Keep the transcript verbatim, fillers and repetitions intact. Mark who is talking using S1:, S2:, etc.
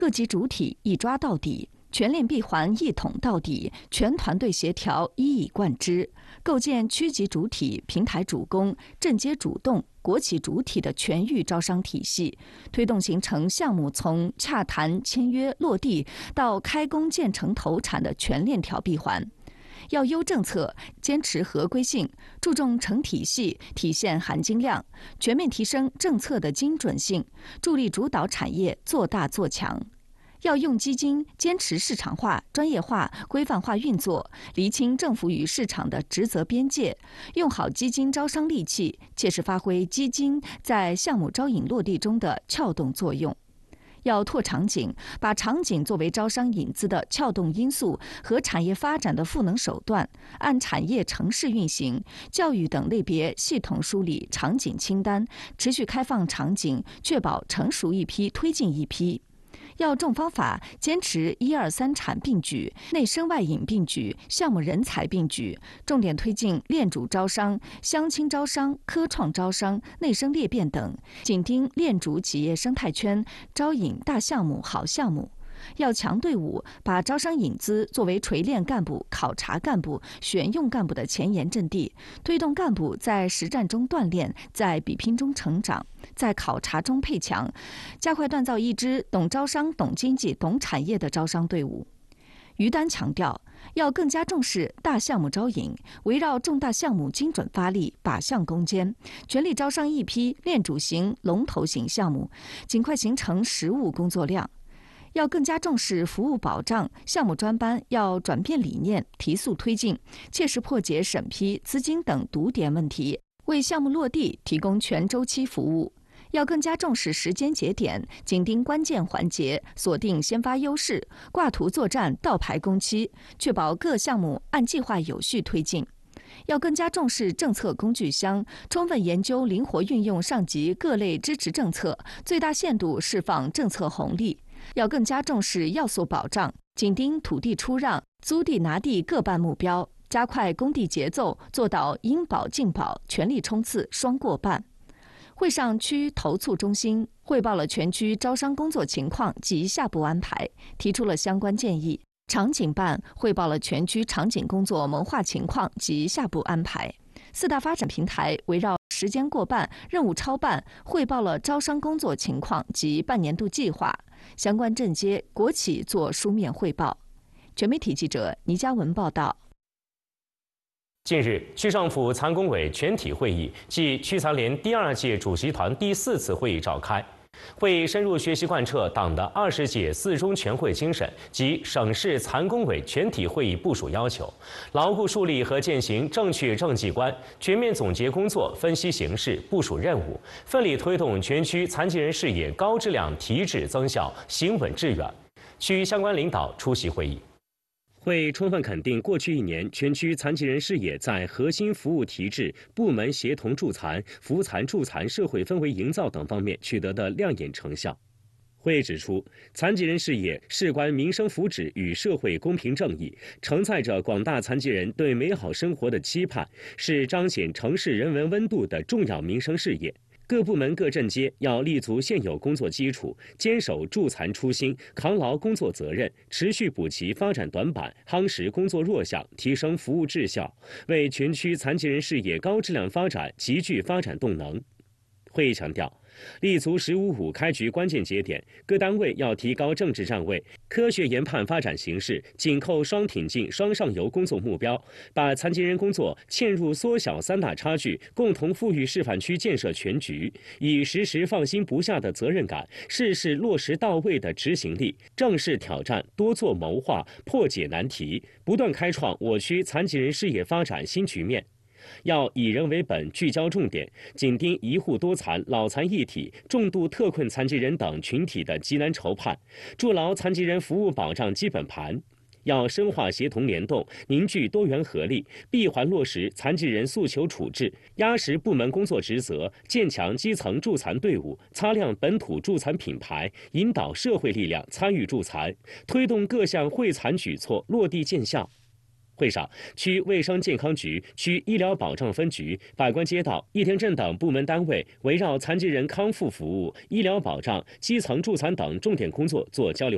S1: 各级主体一抓到底，全链闭环一统到底，全团队协调一以贯之，构建区级主体、平台主攻、镇街主动、国企主体的全域招商体系，推动形成项目从洽谈、签约、落地到开工建成投产的全链条闭环。要优政策，坚持合规性，注重成体系，体现含金量，全面提升政策的精准性，助力主导产业做大做强。要用基金，坚持市场化、专业化、规范化运作，厘清政府与市场的职责边界，用好基金招商利器，切实发挥基金在项目招引落地中的撬动作用。要拓场景，把场景作为招商引资的撬动因素和产业发展的赋能手段，按产业、城市运行、教育等类别系统梳理场景清单，持续开放场景，确保成熟一批推进一批。要重方法，坚持一二三产并举、内生外引并举、项目人才并举，重点推进链主招商、乡亲招商、科创招商、内生裂变等，紧盯链主企业生态圈，招引大项目、好项目。要强队伍，把招商引资作为锤炼干部、考察干部、选用干部的前沿阵地，推动干部在实战中锻炼，在比拼中成长，在考察中配强，加快锻造一支懂招商、懂经济、懂产业的招商队伍。于丹强调，要更加重视大项目招引，围绕重大项目精准发力，靶向攻坚，全力招商一批链主型、龙头型项目，尽快形成实务工作量。要更加重视服务保障，项目专班要转变理念，提速推进，切实破解审批、资金等堵点问题，为项目落地提供全周期服务。要更加重视时间节点，紧盯关键环节，锁定先发优势，挂图作战，倒排工期，确保各项目按计划有序推进。要更加重视政策工具箱，充分研究灵活运用上级各类支持政策，最大限度释放政策红利。要更加重视要素保障，紧盯土地出让、租地拿地各办目标，加快工地节奏，做到应保尽保，全力冲刺双过半。会上，区投促中心汇报了全区招商工作情况及下步安排，提出了相关建议。场景办汇报了全区场景工作谋划情况及下步安排。四大发展平台围绕时间过半、任务超办，汇报了招商工作情况及半年度计划。相关镇街、国企做书面汇报。全媒体记者倪嘉文报道。
S2: 近日，区政府残工委全体会议暨区残联第二届主席团第四次会议召开。会议深入学习贯彻党的二十届四中全会精神及省市残工委全体会议部署要求，牢固树立和践行正确政绩观，全面总结工作，分析形势，部署任务，奋力推动全区残疾人事业高质量提质增效，行稳致远。区相关领导出席会议。会充分肯定过去一年全区残疾人事业在核心服务提质、部门协同助残、扶残助残社会氛围营造等方面取得的亮眼成效。会议指出，残疾人事业事关民生福祉与社会公平正义，承载着广大残疾人对美好生活的期盼，是彰显城市人文温度的重要民生事业。各部门各镇街要立足现有工作基础，坚守助残初心，扛牢工作责任，持续补齐发展短板，夯实工作弱项，提升服务质效，为全区残疾人事业高质量发展集聚发展动能。会议强调，立足“十五五”开局关键节点，各单位要提高政治站位，科学研判发展形势，紧扣双挺进、双上游工作目标，把残疾人工作嵌入缩小三大差距、共同富裕示范区建设全局，以时时放心不下的责任感、事事落实到位的执行力，正视挑战，多做谋划，破解难题，不断开创我区残疾人事业发展新局面。要以人为本，聚焦重点，紧盯一户多残、老残一体、重度特困残疾人等群体的急难愁盼，筑牢残疾人服务保障基本盘。要深化协同联动，凝聚多元合力，闭环落实残疾人诉求处置，压实部门工作职责，建强基层助残队伍，擦亮本土助残品牌，引导社会力量参与助残，推动各项惠残举措落地见效。会上，区卫生健康局、区医疗保障分局、百官街道、义田镇等部门单位围绕残疾人康复服务、医疗保障、基层助残等重点工作做交流。